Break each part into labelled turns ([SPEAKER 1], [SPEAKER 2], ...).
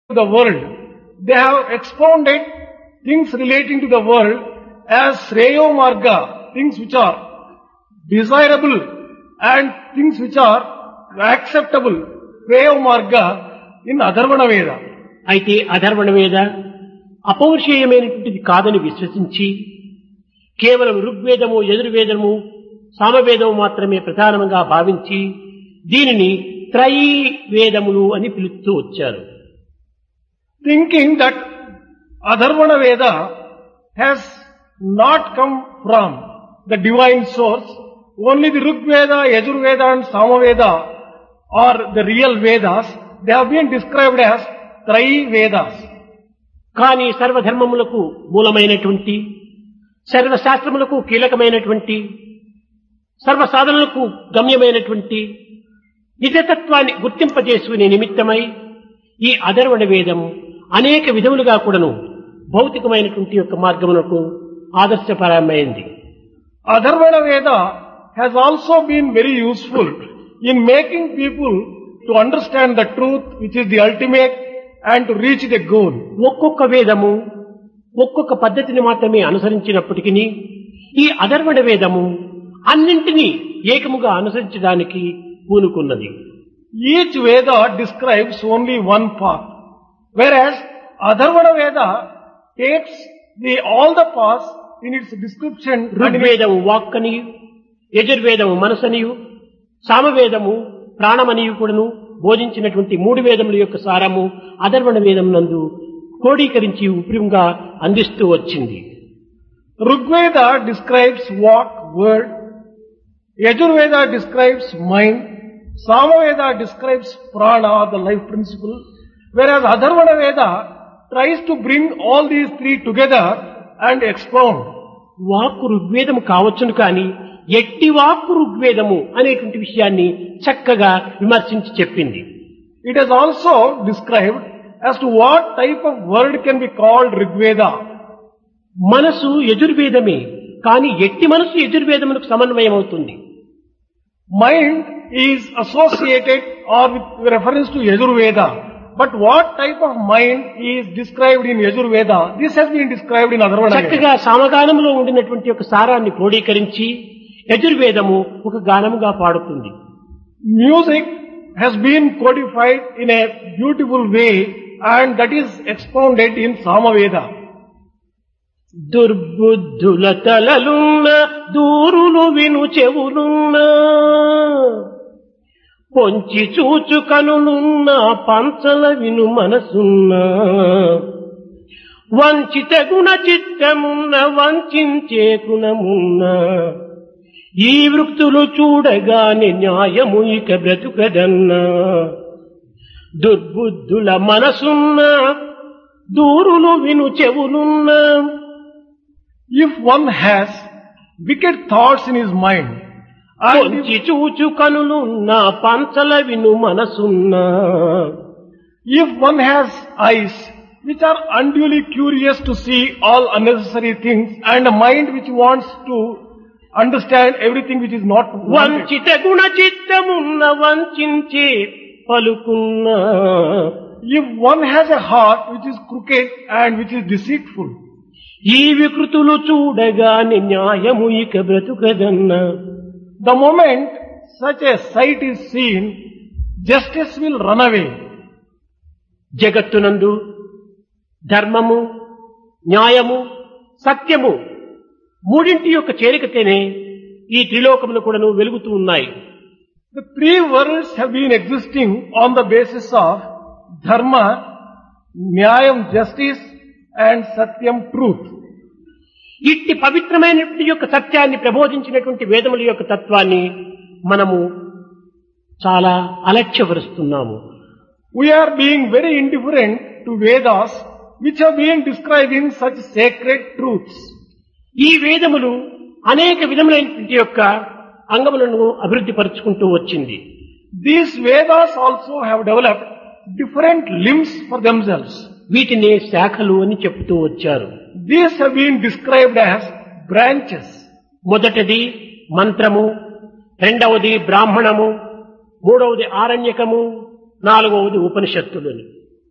[SPEAKER 1] the world. They have expounded things relating to the world as Shreyo Marga, things which are desirable and things which are acceptable. Shreyo Marga in Atharvana Veda.
[SPEAKER 2] అయితే అధర్వణ వేద అపౌరుషేయమైనటువంటిది కాదని విశ్వసించి కేవలం ఋగ్వేదము యజుర్వేదము సామవేదము మాత్రమే ప్రధానంగా భావించి దీనిని త్రయీ వేదములు అని పిలుస్తూ వచ్చారు.
[SPEAKER 1] Thinking that Atharvana Veda has not come from the divine source, only the Rig Veda, Yajur Veda and Samaveda are the real Vedas. They have been described as Trayi Vedas.
[SPEAKER 2] కానీ సర్వధర్మములకు మూలమైనటువంటి సర్వశాస్త్రములకు కీలకమైనటువంటి సర్వసాధనలకు గమ్యమైనటువంటి నిజతత్వాన్ని గుర్తింపజేసుకునే నిమిత్తమై ఈ అధర్వణ వేదం అనేక విధములుగా కూడాను భౌతికమైనటువంటి యొక్క మార్గమునకు ఆదర్శపరమైంది.
[SPEAKER 1] Atharvana Veda has also been very useful in making people to understand the truth which is the ultimate and to reach the goal.
[SPEAKER 2] ఒక్కొక్క వేదము ఒక్కొక్క పద్ధతిని మాత్రమే అనుసరించినప్పటికీ ఈ అధర్వణ వేదము అన్నింటినీ ఏకముగా అనుసరించడానికి పూనుకున్నది.
[SPEAKER 1] Each Veda describes only one path, whereas Atharvana Veda takes all the paths in its description.
[SPEAKER 2] ఋగ్వేదము వాక్కనియు యజుర్వేదము మనసనియు సామవేదము ప్రాణమనియు కూడాను బోధించినటువంటి మూడు వేదముల యొక్క సారము అధర్వణ వేదం నందు క్రోడీకరించి ఉపరిగా అందిస్తూ వచ్చింది.
[SPEAKER 1] Rigveda describes walk, word. Yajurveda describes mind. Samaveda describes prana, the life principle. Whereas Atharvana Veda tries to bring all these three together and expound.
[SPEAKER 2] వాక్కు ఋగ్వేదము కావచ్చును కానీ ఎట్టి వాక్కు ఋగ్వేదము అనేటువంటి విషయాన్ని చక్కగా విమర్శించి చెప్పింది.
[SPEAKER 1] It is also described as to what type of word can be called Rigveda.
[SPEAKER 2] మనసు యజుర్వేదమే కానీ ఎట్టి మనసు యజుర్వేదమునకు సమన్వయం అవుతుంది.
[SPEAKER 1] Mind is associated or with reference to Yajurveda. But what type of mind is described in Yajurveda? This has been described in Atharvana Veda.
[SPEAKER 2] చక్కగా సామగానములో ఉండినటువంటి ఒక సారాన్ని క్రోడీకరించి యజుర్వేదము ఒక గానముగా పాడుతుంది.
[SPEAKER 1] Music has been codified in a beautiful way and that is expounded in Samaveda.
[SPEAKER 2] దుర్బుద్ధుల తలలున్న దూరులు విను చెవులున్న పొంచి చూచు కనులున్న పంచల విను మనసున్న వంచిత గుణ చిత్తమున్న వంచే గుణమున్న ఈ వృత్తులు చూడగానే న్యాయము ఇక బ్రతుకదన్న దుర్బుద్ధుల మనసున్న దూరులు విను చెవులున్న.
[SPEAKER 1] If one has wicked thoughts in his mind,
[SPEAKER 2] పొంచి చూచు కనులున్న పంచల విను మనసున్న,
[SPEAKER 1] if one has eyes which are unduly curious to see all unnecessary things and a mind which wants to understand everything which is not wanted,
[SPEAKER 2] వంచిత Guna చిత్తమున్న వంచే పలుకున్న,
[SPEAKER 1] if one has a heart which is crooked and which is deceitful,
[SPEAKER 2] ఈ వికృతులు చూడగానే న్యాయము ఇక బ్రతుకదన్న.
[SPEAKER 1] the moment such a sight is seen, justice will run away.
[SPEAKER 2] జగత్తునందు ధర్మము న్యాయము సత్యము మూడింటి యొక్క చేరికతేనే ఈ త్రిలోకములు కూడాను వెలుగుతూ ఉన్నాయి.
[SPEAKER 1] The three worlds have been existing on the basis of dharma, nyayam, justice and satyam, truth.
[SPEAKER 2] ఇట్టి పవిత్రమైనటువంటి యొక్క సత్యాన్ని ప్రబోధించినటువంటి వేదముల యొక్క తత్వాన్ని మనము చాలా అలక్ష్యపరుస్తున్నాము.
[SPEAKER 1] We are being very indifferent to Vedas which have been describing such sacred truths.
[SPEAKER 2] ఈ వేదములు అనేక విధములైనటువంటి యొక్క అంగములను అభివృద్ధి పరుచుకుంటూ వచ్చింది.
[SPEAKER 1] These Vedas also have developed different limbs for themselves.
[SPEAKER 2] వీటిని శాఖలు అని చెప్తూ వచ్చారు.
[SPEAKER 1] These have been described as branches.
[SPEAKER 2] మొదటిది మంత్రము, రెండవది బ్రాహ్మణము, మూడవది ఆరణ్యకము, నాలుగవది ఉపనిషత్తులని.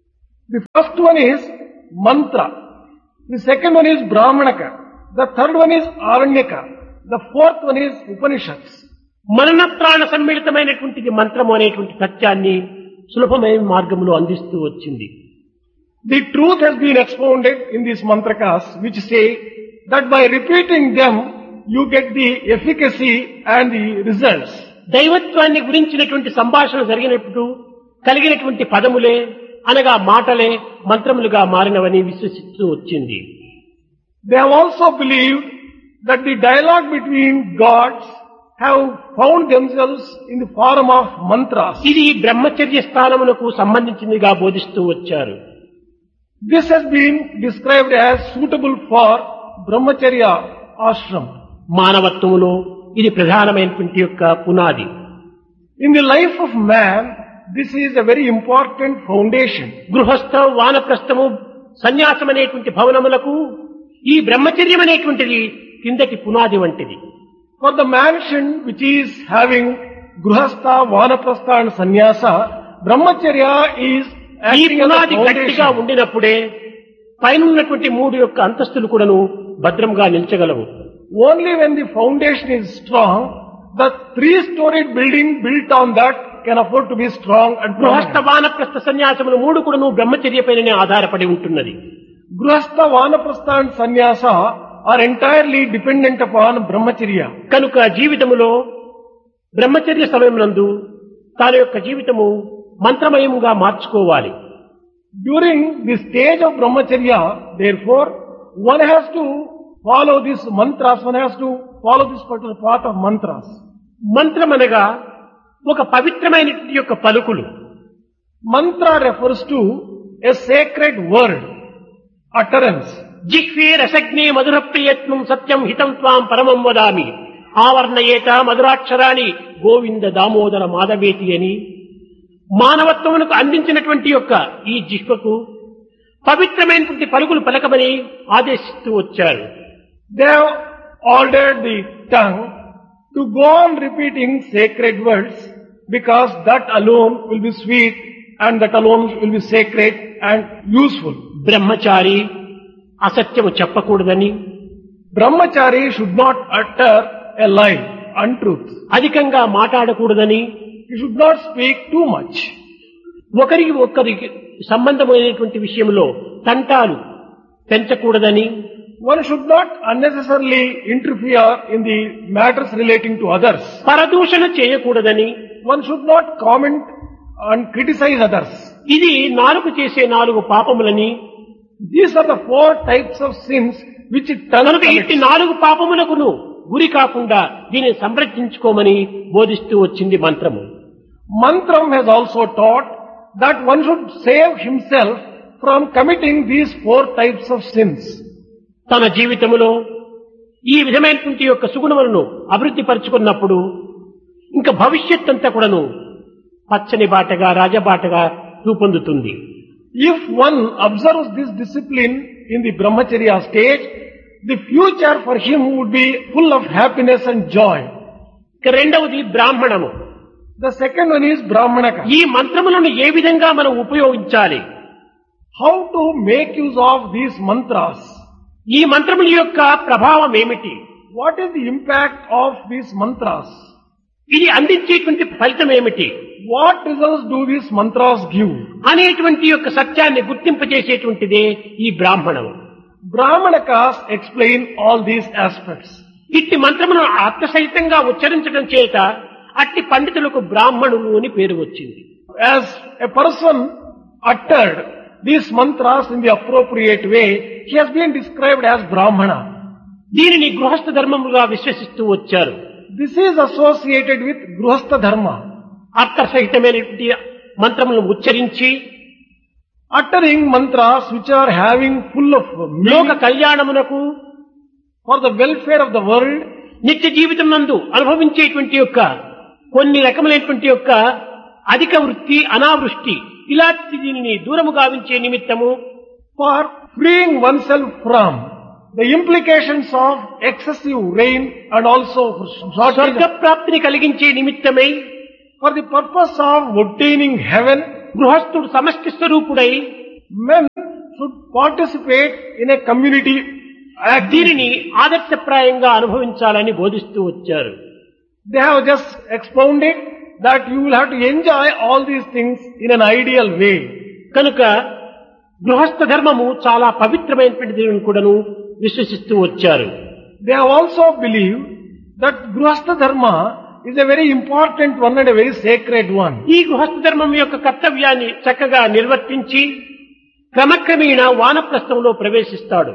[SPEAKER 1] The first one is mantra. The second one is brahmanaka. The third one is aranyaka. The fourth one is Upanishads.
[SPEAKER 2] మనన ప్రాణ సమ్మిళితమైనటువంటిది మంత్రము అనేటువంటి సత్యాన్ని సులభమైన మార్గంలో అందిస్తూ వచ్చింది.
[SPEAKER 1] The truth has been expounded in these mantrakas, which say that by repeating them, you get the efficacy and the results.
[SPEAKER 2] దైవత్వాన్ని గురించినటువంటి సంభాషణ జరిగినప్పుడు కలిగినటువంటి పదములే అనగా మాటలే మంత్రములుగా మారినవని విశ్వసిస్తూ వచ్చింది.
[SPEAKER 1] They have also believed that the dialogue between gods have found themselves in the form of mantras.
[SPEAKER 2] ఇది బ్రహ్మచర్య స్థానములకు సంబంధించినదిగా బోధిస్తూ వచ్చారు.
[SPEAKER 1] This has been described as suitable for brahmacharya ashram.
[SPEAKER 2] మానవత్వములో ఇది ప్రధానమైనటువంటి యొక్క పునాది.
[SPEAKER 1] In the life of man, this is a very important foundation.
[SPEAKER 2] గృహస్థ వానప్రస్థము సన్యాసం అనేటువంటి భవనములకు ఈ బ్రహ్మచర్యం అనేటువంటిది కిందటి పునాది వంటిది.
[SPEAKER 1] For the mansion which is having grihastha, vanaprastha and sannyasa, brahmacharya is
[SPEAKER 2] ఈ
[SPEAKER 1] acting as a
[SPEAKER 2] పునాది గట్టిగా
[SPEAKER 1] foundation.
[SPEAKER 2] ఉండినప్పుడే పైన ఉన్నటువంటి 3 యొక్క అంతస్తులు కూడాను భద్రంగా నిల్చగలవు.
[SPEAKER 1] Only when the foundation is strong, the 3-storied building built on that can afford to be strong and
[SPEAKER 2] గృహస్థ
[SPEAKER 1] permanent.
[SPEAKER 2] వానప్రస్థ సన్యాసములు 3 కూడాను బ్రహ్మచర్య పైననే ఆధారపడి ఉంటున్నది.
[SPEAKER 1] Grihastha, vanaprastha and sannyasa are entirely dependent upon brahmacharya.
[SPEAKER 2] కనుక జీవితములో బ్రహ్మచర్య సమయమునందు తన యొక్క జీవితము మంత్రమయముగా మార్చుకోవాలి.
[SPEAKER 1] During the stage of brahmacharya, therefore, one has to follow these mantras, one has to follow this particular path of mantras.
[SPEAKER 2] మంత్రమనగా ఒక పవిత్రమైన యొక్క పలుకులు.
[SPEAKER 1] Mantra refers to a sacred word, utterance.
[SPEAKER 2] జిహ్వే రసజ్ఞే మధుర ప్రియత్నం సత్యం హితం త్వాం పరమం వదామి ఆవర్ణయేత మధురాక్షరాన్ని గోవింద దామోదర మాధవేతి అని మానవత్వమునకు అందించినటువంటి యొక్క ఈ జిహ్వకు పవిత్రమైనటువంటి పలుకులు పలకమని ఆదేశిస్తూ వచ్చారు.
[SPEAKER 1] They have ordered the tongue to go on repeating sacred words because that alone will be sweet and that alone will be sacred and useful.
[SPEAKER 2] బ్రహ్మచారి అసత్యము చెప్పకూడదని,
[SPEAKER 1] Brahmachari should not utter a lie, untruth.
[SPEAKER 2] అధికంగా మాట్లాడకూడదని,
[SPEAKER 1] He should not speak too much.
[SPEAKER 2] ఒకరికి సంబంధమైనటువంటి విషయంలో తంటాలు పెంచకూడదని,
[SPEAKER 1] One should not unnecessarily interfere in the matters relating to others.
[SPEAKER 2] పరదూషణ చేయకూడదని,
[SPEAKER 1] One should not comment and criticize others.
[SPEAKER 2] ఇది నాలుగు చేసే 4 పాపములని.
[SPEAKER 1] These are the 4 types of sins which tongue
[SPEAKER 2] కనుక ఇట్టి
[SPEAKER 1] commits.
[SPEAKER 2] 4 పాపములకును గురి కాకుండా దీనిని సంరక్షించుకోమని బోధిస్తూ వచ్చింది మంత్రము.
[SPEAKER 1] Mantram has also taught that one should save himself from committing these 4 types of sins.
[SPEAKER 2] తన జీవితములో ఈ విధమైనటువంటి యొక్క సుగుణములను అభివృద్ధి పరుచుకున్నప్పుడు ఇంకా భవిష్యత్ అంతా కూడాను పచ్చని బాటగా రాజబాటగా రూపొందుతుంది.
[SPEAKER 1] If one observes this discipline in the brahmacharya stage, the future for him would be full of happiness and joy.
[SPEAKER 2] ఇక రెండవది బ్రాహ్మణము.
[SPEAKER 1] The second one is brahmanaka.
[SPEAKER 2] ఈ మంత్రములను ఏ విధంగా మనం ఉపయోగించాలి,
[SPEAKER 1] How to make use of these mantras?
[SPEAKER 2] ఈ మంత్రముల యొక్క ప్రభావం ఏమిటి,
[SPEAKER 1] What is the impact of these mantras?
[SPEAKER 2] ఇది అందించేటువంటి ఫలితం ఏమిటి
[SPEAKER 1] What results do these mantras give?
[SPEAKER 2] అనేటువంటి యొక్క సత్యాన్ని గుర్తింపజేసేటువంటిదే ఈ బ్రాహ్మణము.
[SPEAKER 1] Brahmanakas explain all these aspects.
[SPEAKER 2] ఇట్టి మంత్రములను ఆత్మసహితంగా ఉచ్చరించడం చేత అట్టి పండితులకు బ్రాహ్మణులు అని పేరు వచ్చింది.
[SPEAKER 1] As a person uttered these mantras in the appropriate way, he has been described as Brahmana.
[SPEAKER 2] దీనిని గృహస్థ ధర్మముగా విశ్వసిస్తూ వచ్చారు.
[SPEAKER 1] This is associated with Grihastha Dharma.
[SPEAKER 2] అర్థసహితమైనటువంటి మంత్రములను ఉచ్చరించి
[SPEAKER 1] Uttering mantras which are having full of
[SPEAKER 2] లోక
[SPEAKER 1] meaning
[SPEAKER 2] కళ్యాణమునకు
[SPEAKER 1] for the welfare of the world,
[SPEAKER 2] నిత్య జీవితం నందు అనుభవించేటువంటి యొక్క కొన్ని రకములైనటువంటి యొక్క అధిక వృత్తి అనావృష్టి ఇలాంటి దీనిని దూరము గావించే నిమిత్తము,
[SPEAKER 1] for freeing oneself from the implications of excessive rain and also for shortage
[SPEAKER 2] స్వర్గ ప్రాప్తిని కలిగించే నిమిత్తమై
[SPEAKER 1] for the purpose of obtaining heaven,
[SPEAKER 2] గృహస్థుడు సమష్టి స్వరూపుడై
[SPEAKER 1] Men should participate in a community act.
[SPEAKER 2] దీనిని ఆదర్శప్రాయంగా అనుభవించాలని బోధిస్తూ వచ్చారు.
[SPEAKER 1] They have just expounded that you will have to enjoy all these things in an ideal way.
[SPEAKER 2] కనుక గృహస్థ ధర్మము చాలా పవిత్రమైనటువంటిది కూడాను విశ్వసిస్తూ వచ్చారు.
[SPEAKER 1] They have also believed that Grihastha Dharma is a very important one and a very sacred one.
[SPEAKER 2] ఈ గృహస్థ ధర్మం యొక్క కర్తవ్యాన్ని చక్కగా నిర్వర్తించి క్రమక్రమేణా వానప్రస్థంలో ప్రవేశిస్తాడు.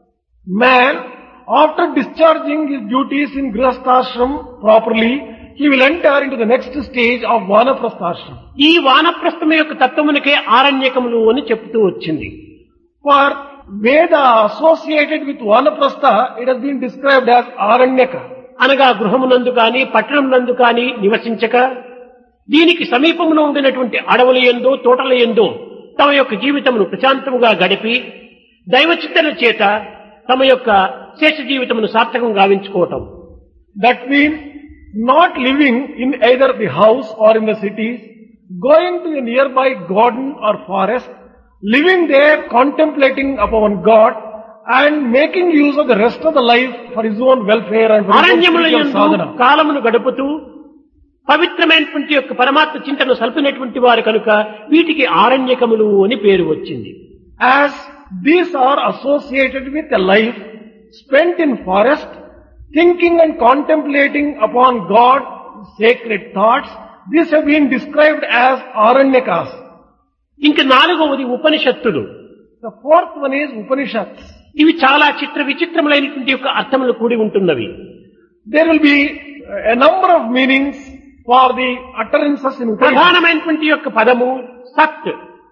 [SPEAKER 1] Man, after discharging his duties in Grihasthashram properly, he will enter into the next stage of Vanaprasthashram.
[SPEAKER 2] ఈ వానప్రస్థం యొక్క తత్వమునకే ఆరణ్యకములు అని చెప్తూ వచ్చింది.
[SPEAKER 1] For Veda associated with Vanaprastha, it has been described as Aranyaka.
[SPEAKER 2] అనగా గృహమునందు కాని పట్టణమునందు కాని నివసించక దీనికి సమీపంలో ఉండినటువంటి అడవుల యందో తోటల యందో తమ యొక్క జీవితమును ప్రశాంతముగా గడిపి దైవచింతన చేత తమ యొక్క శేష జీవితమును సార్థకంగా గావించుకోవటం.
[SPEAKER 1] That means not living in either the house or in the cities, going to a nearby garden or forest, living there contemplating upon God and making use of the rest of the life for his own welfare and for his own
[SPEAKER 2] అరణ్యముల
[SPEAKER 1] spiritual
[SPEAKER 2] యందు
[SPEAKER 1] sadhana.
[SPEAKER 2] కాలమును గడుపుతూ పవిత్రమైనటువంటి యొక్క పరమాత్మ చింతనను సల్పినటువంటి వారు కనుక వీటికి ఆరణ్యకములు అని పేరు వచ్చింది.
[SPEAKER 1] As these are associated with a life spent in forest, thinking and contemplating upon God's sacred thoughts, these have been described as Aranyakas.
[SPEAKER 2] ఇంక నాలుగవది ఉపనిషత్తులు.
[SPEAKER 1] The fourth one is Upanishads.
[SPEAKER 2] ఇవి చాలా చిత్ర విచిత్రములైనటువంటి యొక్క అర్థములు కూడి ఉంటున్నవి.
[SPEAKER 1] There will be a number of meanings for the utterances in Upanishads.
[SPEAKER 2] ప్రధానమైనటువంటి యొక్క పదము సత్.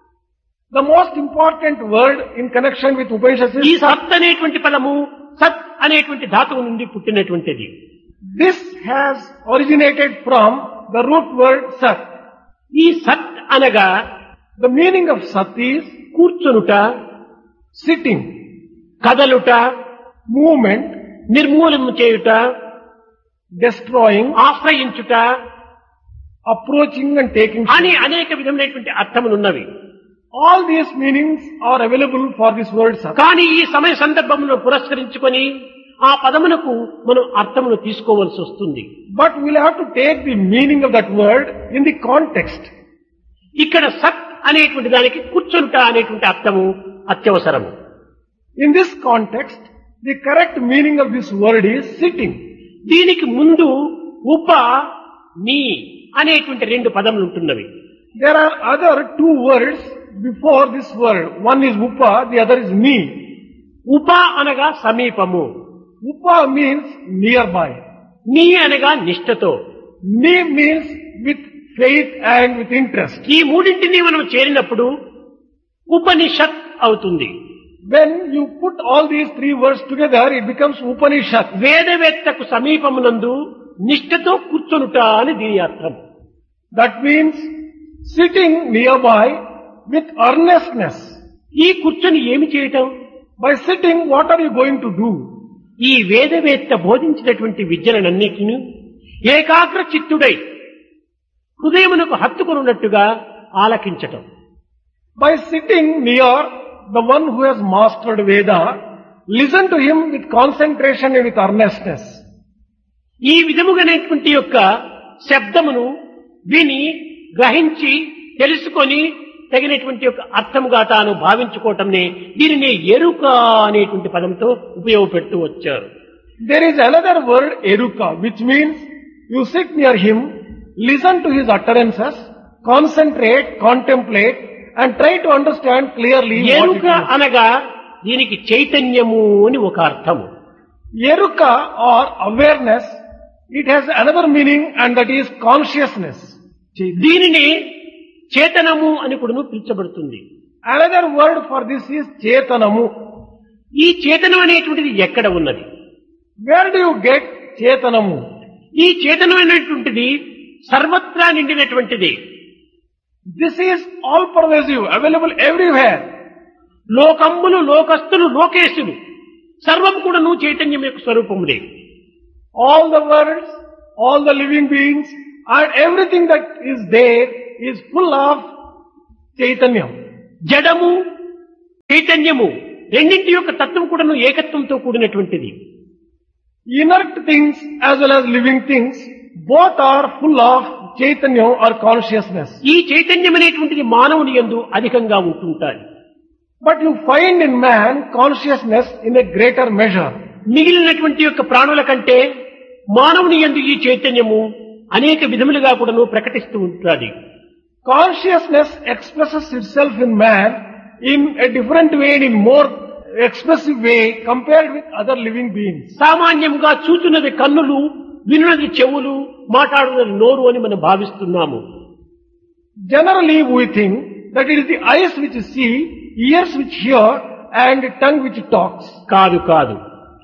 [SPEAKER 1] The most important word in connection with Upanishads
[SPEAKER 2] ఈ
[SPEAKER 1] is Sat.
[SPEAKER 2] సత్ అనేటువంటి పదము సత్ అనేటువంటి ధాతువు నుండి పుట్టినటువంటిది.
[SPEAKER 1] This has originated from the root word Sat.
[SPEAKER 2] ఈ సత్ అనగా
[SPEAKER 1] The meaning of Sat is
[SPEAKER 2] కూర్చునుట,
[SPEAKER 1] sitting,
[SPEAKER 2] కదలుట,
[SPEAKER 1] movement,
[SPEAKER 2] నిర్మూలన చేయుట,
[SPEAKER 1] destroying,
[SPEAKER 2] ఆశ్రయించుట
[SPEAKER 1] approaching and taking
[SPEAKER 2] అని
[SPEAKER 1] shape.
[SPEAKER 2] అనేక విధములైనటువంటి అర్థములున్నవి.
[SPEAKER 1] All these meanings are available for this word Sat.
[SPEAKER 2] కానీ ఈ సమయ సందర్భమును పురస్కరించుకొని ఆ పదమునకు మనం అర్థమును తీసుకోవలసి వస్తుంది.
[SPEAKER 1] But we'll have to take the meaning of that word in the context.
[SPEAKER 2] ఇక్కడ సత్ అనేటువంటి దానికి కూర్చుంట అనేటువంటి అర్థము అత్యవసరము.
[SPEAKER 1] In this context, the correct meaning of this word is sitting.
[SPEAKER 2] దీనికి ముందు ఉప నీ అనేటువంటి రెండు పదములు ఉంటున్నవి.
[SPEAKER 1] There are other two words before this word. One is Upa, the other is Ni.
[SPEAKER 2] ఉప అనగా సమీపము,
[SPEAKER 1] Upa means nearby.
[SPEAKER 2] నీ అనగా నిష్ఠతో.
[SPEAKER 1] Ni means with faith and with interest.
[SPEAKER 2] ఈ మూడింటిని మనం చేరినప్పుడు ఉపనిషత్ అవుతుంది.
[SPEAKER 1] When you put all these three words together, it becomes Upanishad.
[SPEAKER 2] వేదవేత్తకు సమీపమునందు నిష్ఠతో కూర్చొనుట అని దీని అర్థం.
[SPEAKER 1] That means sitting nearby with earnestness.
[SPEAKER 2] ఈ కూర్చొని ఏమి చేయటం?
[SPEAKER 1] By sitting, what are you going to do?
[SPEAKER 2] ఈ వేదవేత్త బోధించినటువంటి విద్యలనన్నిటిని ఏకాగ్ర చిత్తుడై హృదయమునకు హత్తుకొనున్నట్టుగా ఆలకించటం.
[SPEAKER 1] By sitting near the one who has mastered Veda, listen to him with concentration and with earnestness.
[SPEAKER 2] ఈ విధముగానేటువంటి యొక్క శబ్దమును విని గ్రహించి తెలుసుకొని తగినటువంటి యొక్క అర్థముగా తాను భావించుకోవటంనే దీనిని ఎరుక అనేటువంటి పదంతో ఉపయోగపెడుతూ వచ్చారు.
[SPEAKER 1] There is another word, Eruka, which means you sit near him, listen to his utterances, concentrate, contemplate, and try to understand clearly what
[SPEAKER 2] ఎరుక
[SPEAKER 1] it is.
[SPEAKER 2] అనగా దీనికి చైతన్యము అని ఒక అర్థము.
[SPEAKER 1] Eruka or awareness, it has another meaning and that is consciousness.
[SPEAKER 2] దీనిని చేతనము అని కూడా పిలుచబడుతుంది.
[SPEAKER 1] Another word for this is Chetanamu.
[SPEAKER 2] ఈ చేతనం అనేటువంటిది ఎక్కడ ఉన్నది?
[SPEAKER 1] Where do you get Chetanamu?
[SPEAKER 2] ఈ చేతనం అనేటువంటిది సర్వత్రా నిండినటువంటిది.
[SPEAKER 1] This is all pervasive, available everywhere.
[SPEAKER 2] లోకంబులు, లోకస్తులు, లోకేశులు సర్వం కూడా చైతన్యం యొక్క స్వరూపములే.
[SPEAKER 1] All the worlds, all the living beings, and everything that is there is full of Chaitanya.
[SPEAKER 2] జడము, చైతన్యము రెండింటి యొక్క తత్వం కూడాను ఏకత్వంతో కూడినటువంటిది.
[SPEAKER 1] Inert things as well as living things, both are full of Chaitanya or consciousness.
[SPEAKER 2] ఈ చైతన్యం అనేటువంటిది మానవుని యందు అధికంగా ఉంటుంటాయి.
[SPEAKER 1] But you find in man consciousness in a greater measure.
[SPEAKER 2] మిగిలినటువంటి యొక్క ప్రాణుల కంటే మానవుని యందు ఈ చైతన్యము అనేక విధములుగా కూడాను ప్రకటిస్తూ ఉంటుంది.
[SPEAKER 1] Consciousness expresses itself in man in a different way and in more expressive way compared with other living beings.
[SPEAKER 2] సామాన్యంగా చూచున్నది కన్నులు, వినున్నది చెవులు, మాట్లాడున్నది నోరు అని మనం భావిస్తున్నాము.
[SPEAKER 1] Generally we think that it is the eyes which see, ears which hear and tongue which talks.
[SPEAKER 2] కాదు కాదు,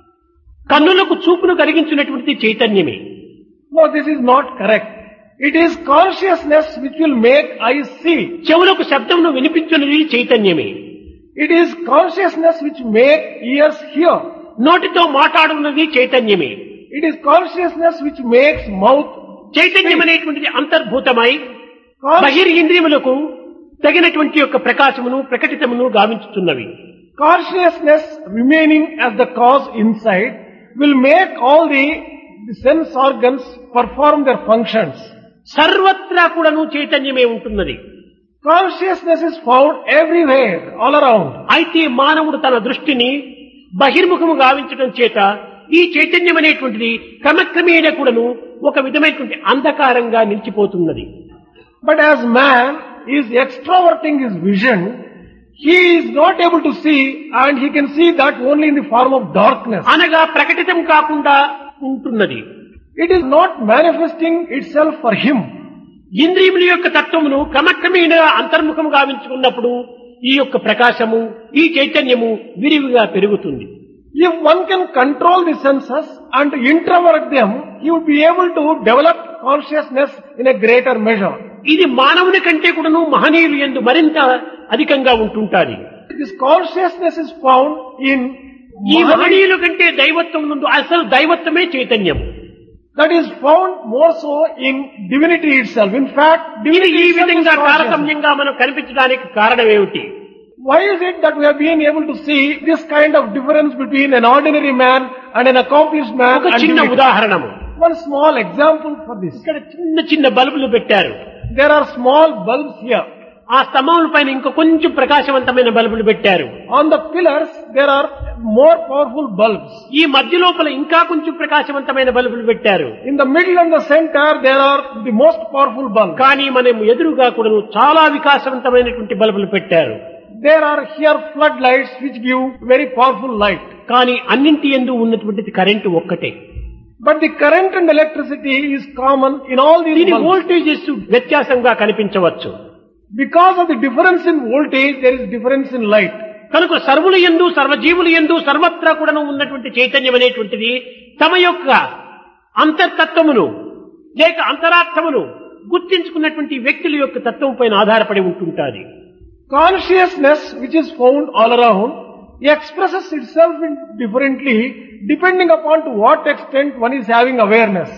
[SPEAKER 2] కన్నులకు చూపును కలిగించినటువంటి చైతన్యమే.
[SPEAKER 1] No, this is not correct. It is consciousness which will make eyes see.
[SPEAKER 2] చెవులకు శబ్దమును వినిపించున్నది చైతన్యమే.
[SPEAKER 1] It is consciousness which make ears hear.
[SPEAKER 2] నోటితో మాట్లాడున్నది చైతన్యమే.
[SPEAKER 1] It is consciousness which makes mouth.
[SPEAKER 2] చైతన్యం అనేటువంటిది అంతర్భూతమై
[SPEAKER 1] Con-
[SPEAKER 2] బహిరింద్రియములకు తగినటువంటి యొక్క ప్రకాశమును ప్రకటితమును గావించుతున్నవి.
[SPEAKER 1] Consciousness remaining as the cause inside will make all the sense organs perform their functions.
[SPEAKER 2] సర్వత్రా కూడాను చైతన్యమే ఉంటున్నది.
[SPEAKER 1] Consciousness is found everywhere, all around.
[SPEAKER 2] అయితే మానవుడు తన దృష్టిని బహిర్ముఖము గావించడం చేత ఈ చైతన్యం అనేటువంటిది క్రమక్రమేణా కూడాను ఒక విధమైనటువంటి అంధకారంగా నిలిచిపోతున్నది.
[SPEAKER 1] But as man is extroverting his vision, he is not able to see and he can see that only in the form of darkness.
[SPEAKER 2] అనగా ప్రకటితం కాకుండా ఉంటున్నది.
[SPEAKER 1] It is not manifesting itself for him.
[SPEAKER 2] ఇంద్రియముల యొక్క తత్వమును క్రమక్రమేణా అంతర్ముఖము గావించుకున్నప్పుడు ఈ యొక్క ప్రకాశము, ఈ చైతన్యము విరివిగా పెరుగుతుంది.
[SPEAKER 1] If one can control the senses and introvert them, he would be able to develop consciousness in a greater measure.
[SPEAKER 2] ఇది మానవుని కంటే కూడాను మహనీయులు యందు మరింత అధికంగా ఉంటుంటాది.
[SPEAKER 1] This consciousness is found in
[SPEAKER 2] ఈ మహనీయుల కంటే దైవత్వం నుండి అసలు దైవత్వమే చైతన్యం.
[SPEAKER 1] that is found more so in divinity itself. In fact,
[SPEAKER 2] ఇది
[SPEAKER 1] divinity
[SPEAKER 2] ఈ
[SPEAKER 1] itself is
[SPEAKER 2] విధంగా
[SPEAKER 1] consciousness.
[SPEAKER 2] తారతమ్యంగా మనం కనిపించడానికి కారణం ఏమిటి?
[SPEAKER 1] Why is it that we have been able to see this kind of difference between an ordinary man and an accomplished man?
[SPEAKER 2] ఒక
[SPEAKER 1] And
[SPEAKER 2] చిన్న
[SPEAKER 1] divinity?
[SPEAKER 2] ఉదాహరణము.
[SPEAKER 1] One small example for this.
[SPEAKER 2] ఇక్కడ చిన్న చిన్న బల్బులు పెట్టారు.
[SPEAKER 1] There are small bulbs here.
[SPEAKER 2] ఆ స్తంభముల పైన ఇంకా కొంచెం ప్రకాశవంతమైన బల్బులు పెట్టారు.
[SPEAKER 1] On the pillars, there are more powerful bulbs.
[SPEAKER 2] ఈ మధ్య లోపల ఇంకా కొంచెం ప్రకాశవంతమైన బల్బులు పెట్టారు.
[SPEAKER 1] In the middle and the center, there are the most powerful bulbs.
[SPEAKER 2] కానీ మనం ఎదురుగా కూడా చాలా వికాసవంతమైనటువంటి బల్బులు పెట్టారు.
[SPEAKER 1] There are here floodlights which give very powerful light.
[SPEAKER 2] కానీ అన్నింటి యందు ఉన్నటువంటిది కరెంటు ఒక్కటే.
[SPEAKER 1] But the current and electricity is common in all these
[SPEAKER 2] దీని
[SPEAKER 1] bulbs.
[SPEAKER 2] వోల్టేజెస్ వ్యత్యాసంగా కనిపించవచ్చు.
[SPEAKER 1] Because of the difference in voltage, there is difference in light.
[SPEAKER 2] కనుక సర్వుల యందు సర్వజీవుల యందు సర్వత్రా కూడా ఉన్నటువంటి చైతన్యం అనేటువంటిది తమ యొక్క అంతర్తత్వమును లేక అంతరార్థమును గుర్తించుకున్నటువంటి వ్యక్తుల యొక్క తత్వం పైన ఆధారపడి ఉంటుంటాది.
[SPEAKER 1] Consciousness, which is found all around, expresses itself differently depending upon to what extent one is having awareness.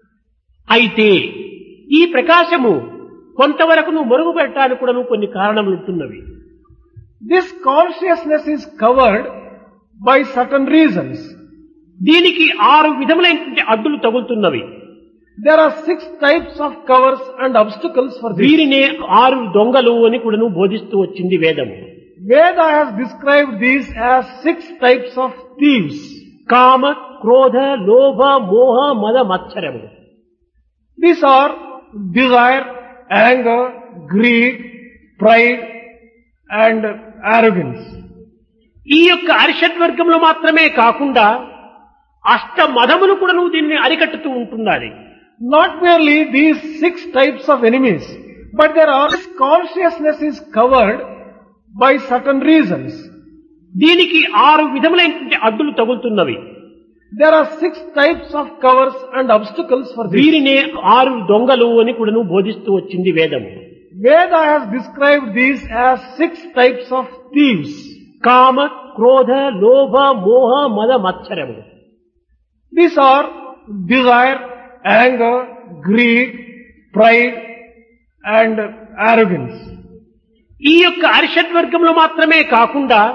[SPEAKER 2] అయితే ఈ ప్రకాశము కొంతవరకు మరుగుపెట్టడానికి కూడా కొన్ని కారణములు ఉంటున్నవి.
[SPEAKER 1] This consciousness is covered by certain reasons.
[SPEAKER 2] దీనికి 6 విధములైనటువంటి అడ్డులు తగులుతున్నవి.
[SPEAKER 1] There are 6 types of covers and obstacles for this.
[SPEAKER 2] వీరినే 6 దొంగలు అని కూడా బోధిస్తూ వచ్చింది వేదము.
[SPEAKER 1] Veda has described these as 6 types of thieves.
[SPEAKER 2] కామ, క్రోధ, లోభ, మోహ, మద, మత్సరము.
[SPEAKER 1] These are desire, anger, greed, pride and arrogance.
[SPEAKER 2] ఈ యొక్క అరిషడ్వర్గంలో మాత్రమే కాకుండా అష్ట మదములు కూడా దీనిని అరికట్టుతూ ఉంటున్నది.
[SPEAKER 1] Not merely these 6 types of enemies, but there are consciousness is covered by certain reasons.
[SPEAKER 2] దీనికి 6 విధములైనటువంటి అడ్డులు తగులుతున్నవి.
[SPEAKER 1] There are 6 types of covers and obstacles for this.
[SPEAKER 2] వీరినే 6 దొంగలు అని కూడా బోధిస్తూ వచ్చింది వేదము.
[SPEAKER 1] Veda has described these as 6 types of thieves.
[SPEAKER 2] కామ, క్రోధ, లోభ, మోహ, మద, మత్సరము.
[SPEAKER 1] These are desire, anger, greed, pride and arrogance.
[SPEAKER 2] ఈ యొక్క అరిషడ్వర్గంలో మాత్రమే కాకుండా